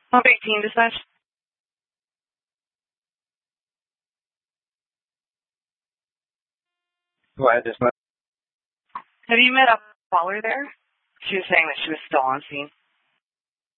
18 dispatch. Go ahead, dispatch. Have you met a caller there? She was saying that she was still on scene.